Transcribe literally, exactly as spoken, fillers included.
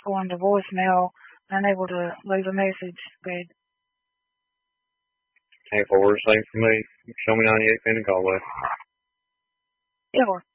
going to voicemail, unable to leave a message. But ten four, same for me. Show me ninety-eight pin and call away. yeah.